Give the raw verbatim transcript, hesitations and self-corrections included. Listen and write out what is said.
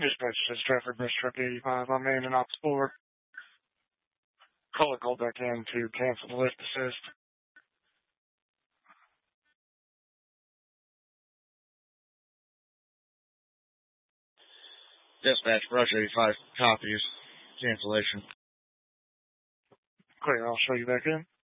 Dispatch says Trafford, Miss Truck eighty-five. I'm in and ops four. Caller called back in to cancel the lift assist. Dispatch, Rush eighty-five, copies. Cancellation. Clear, I'll show you back in.